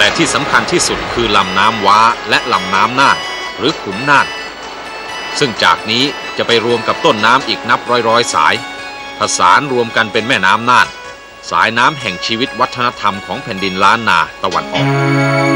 แต่ที่สำคัญที่สุดคือลำน้ำว้าและลำน้ำน่านหรือขุนน่านซึ่งจากนี้จะไปรวมกับต้นน้ำอีกนับร้อยสายผสานรวมกันเป็นแม่น้ำน่านสายน้ำแห่งชีวิตวัฒนธรรมของแผ่นดินล้านนาตะวันออก